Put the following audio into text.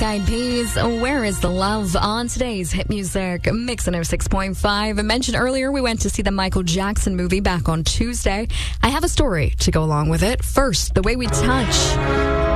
Eyed Peas, Where is the Love? On today's Hit Music Mix 106.5. I mentioned earlier we went to see the Michael Jackson movie back on Tuesday. I have a story to go along with it. First, The Way We Touch.